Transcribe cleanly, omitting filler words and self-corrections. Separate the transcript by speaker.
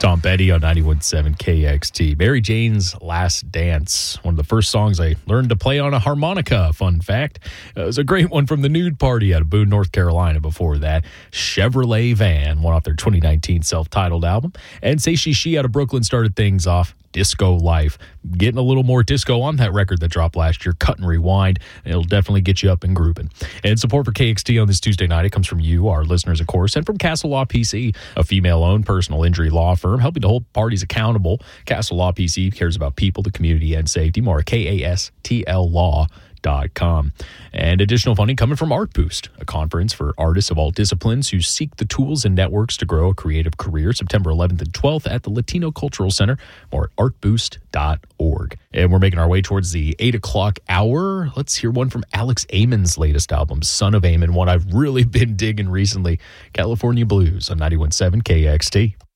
Speaker 1: Tom Petty on 91.7 KXT. Mary Jane's Last Dance, one of the first songs I learned to play on a harmonica, fun fact. It was a great one from the Nude Party out of Boone, North Carolina before that. Chevrolet Van, one off their 2019 self-titled album. And Say She She out of Brooklyn started things off. Disco Life. Getting a little more disco on that record that dropped last year, Cut and Rewind. It'll definitely get you up and grooving. And support for KXT on this Tuesday night, it comes from you, our listeners, of course, and from Castle Law PC, a female-owned personal injury law firm helping to hold parties accountable. Castle Law PC cares about people, the community, and safety. More at KASTLlaw.com. And additional funding coming from Art Boost, a conference for artists of all disciplines who seek the tools and networks to grow a creative career, September 11th and 12th at the Latino Cultural Center, or at artboost.org. And we're making our way towards the 8 o'clock hour. Let's hear one from Alex Amon's latest album, Son of Amon, one I've really been digging recently, California Blues on 91.7 KXT.